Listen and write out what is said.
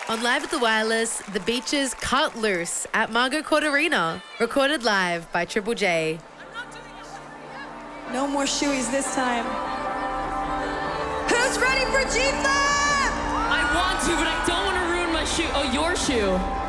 On Live at the Wireless, the beaches cut loose at Margot Court Arena. Recorded live by Triple J. No more shoeies this time. Who's ready for G-Flip? I want to, but I don't want to ruin my shoe. Oh, your shoe.